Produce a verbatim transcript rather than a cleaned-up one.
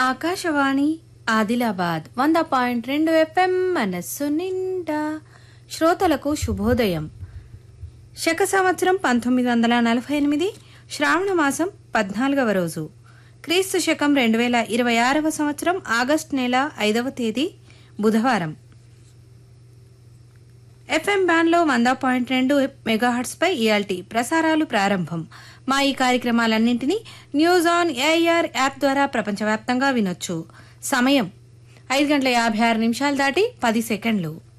ఆకాశవాణి ఆదిలాబాద్ వంద పాయింట్ రెండు ఎఫ్ఎం మనస్సు నిండా శ్రోతలకు శుభోదయం. శక సంవత్సరం పంతొమ్మిది వందల నలభై ఎనిమిది శ్రావణ మాసం పద్నాలుగవ రోజు, క్రీస్తు శకం రెండు వేల ఇరవై ఆరవ సంవత్సరం ఆగస్టు నెల ఐదవ తేదీ బుధవారం. ఎఫ్ఎం బ్యాండ్లో వంద పాయింట్ రెండు మెగాహర్ట్స్ పై ఇయాల్టీ ప్రసారాలు ప్రారంభం. మా ఈ కార్యక్రమాలన్నింటినీ న్యూస్ ఆన్ ఏఐఆర్ యాప్ ద్వారా ప్రపంచవ్యాప్తంగా వినొచ్చు. సమయం ఐదు గంటల యాభై ఆరు నిమిషాలు దాటి పది సెకండ్లు.